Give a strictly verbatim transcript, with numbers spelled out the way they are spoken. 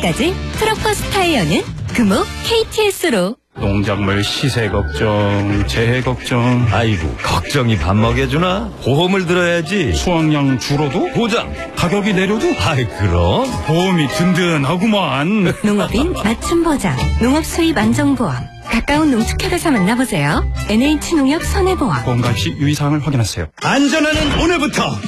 때까지 트럭버스 타이어는 금호 케이티에스로. 농작물 시세 걱정, 재해 걱정. 아이고, 걱정이 밥 먹여주나? 보험을 들어야지. 수확량 줄어도? 보장. 가격이 내려도? 아이, 그럼. 보험이 든든하구만. 농업인 맞춤 보장, 농업 수입 안정보험. 가까운 농축협에서 만나보세요. 엔에이치 농협 손해보험. 보험가입 시 유의사항을 확인하세요. 안전하는 오늘부터